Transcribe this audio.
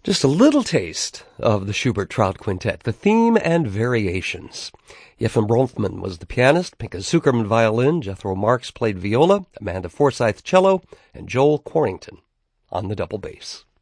Just a little taste of the Schubert-Trout Quintet, the theme and variations. Yefim Bronfman was the pianist, Pinchas Zuckerman violin, Jethro Marks played viola, Amanda Forsyth cello, and Joel Quarrington on the double bass.